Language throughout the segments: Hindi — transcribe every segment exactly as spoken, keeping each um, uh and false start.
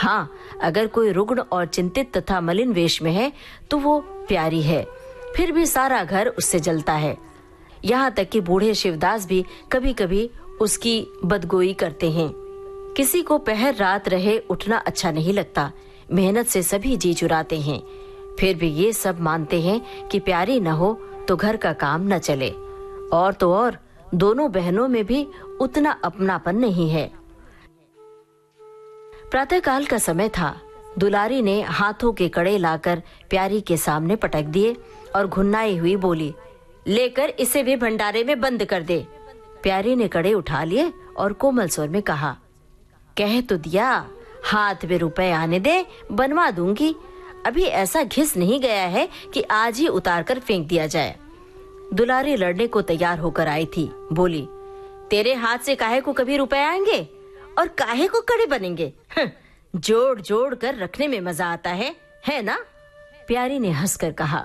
हाँ, अगर कोई रुग्ण और चिंतित तथा मलिन वेश में है तो वो प्यारी है, फिर भी सारा घर उससे जलता है। यहाँ तक कि बूढ़े शिवदास भी कभी कभी उसकी बदगोई करते हैं। किसी को पहर रात रहे उठना अच्छा नहीं लगता, मेहनत से सभी जी चुराते हैं, फिर भी ये सब मानते हैं कि प्यारी न हो तो घर का काम न चले। और तो और दोनों बहनों में भी उतना अपनापन नहीं है। प्रातःकाल का समय था। दुलारी ने हाथों के कड़े लाकर प्यारी के सामने पटक दिए और घुन्नाई हुई बोली, लेकर इसे भी भंडारे में बंद कर दे। प्यारी ने कड़े उठा लिए और कोमल स्वर में कहा, कह तो दिया, हाथ में रुपए आने दे, बनवा दूंगी। अभी ऐसा घिस नहीं गया है कि आज ही उतार कर फेंक दिया जाए। दुलारी लड़ने को तैयार होकर आई थी। बोली, तेरे हाथ से काहे को कभी रुपए आएंगे और काहे को कड़े बनेंगे? जोड़ जोड़ कर रखने में मजा आता है, है ना? प्यारी ने हंसकर कहा,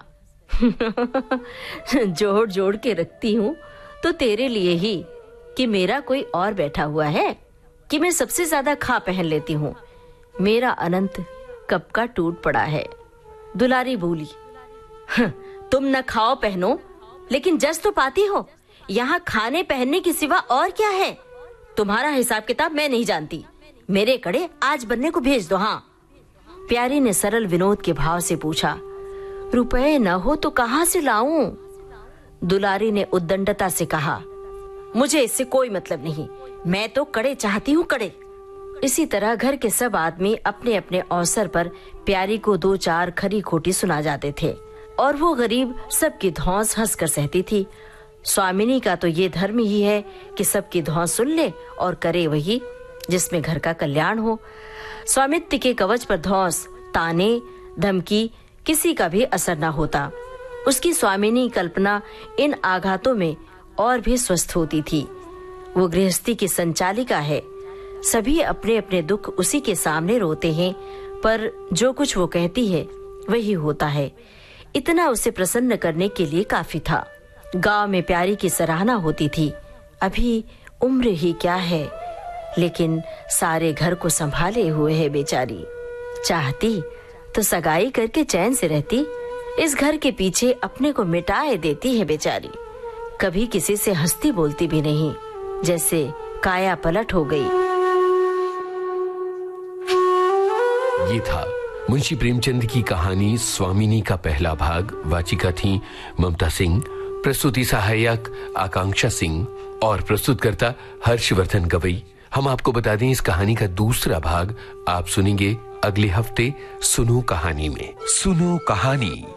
जोड़ जोड़ के रखती हूँ तो तेरे लिए ही कि मेरा कोई और बैठा हुआ है, कि मैं सबसे ज्यादा खा पहन लेती हूँ। मेरा अनंत कब का टूट पड़ा है। दुलारी बोली, तुम न खाओ पहनो लेकिन जस तो पाती हो। यहाँ खाने पहनने के सिवा और क्या है? तुम्हारा हिसाब किताब मैं नहीं जानती। मेरे कड़े आज बनने को भेज दो। हाँ। प्यारी ने सरल विनोद के भाव से पूछा, रुपए न हो तो कहाँ से लाऊं? दुलारी ने उद्दंडता से कहा, मुझे इससे कोई मतलब नहीं, मैं तो कड़े चाहती हूँ, कड़े। इसी तरह घर के सब आदमी अपने अपने अवसर पर प्यारी को दो चार खरी खोटी सुना जाते थे और वो गरीब सबकी धौंस हंसकर सहती थी। स्वामिनी का तो ये धर्म ही है कि सबकी धौंस सुन ले और करे वही जिसमें घर का कल्याण हो। स्वामित्व के कवच पर धौंस, ताने, धमकी किसी का भी असर न होता। उसकी स्वामिनी कल्पना इन आघातों में और भी स्वस्थ होती थी। वो गृहस्थी की संचालिका है। सभी अपने अपने दुख उसी के सामने रोते हैं, पर जो कुछ वो कहती है वही होता है। इतना उसे प्रसन्न करने के लिए काफी था। गांव में प्यारी की सराहना होती थी। अभी उम्र ही क्या है, लेकिन सारे घर को संभाले हुए है बेचारी। चाहती तो सगाई करके चैन से रहती, इस घर के पीछे अपने को मिटाए देती है बेचारी। कभी किसी से हंसती बोलती भी नहीं, जैसे काया पलट हो गई। ये था मुंशी प्रेमचंद की कहानी स्वामिनी का पहला भाग। वाचिका थी ममता सिंह, प्रस्तुति सहायक आकांक्षा सिंह और प्रस्तुतकर्ता हर्षवर्धन गवई। हम आपको बता दें, इस कहानी का दूसरा भाग आप सुनेंगे अगले हफ्ते सुनो कहानी में। सुनो कहानी।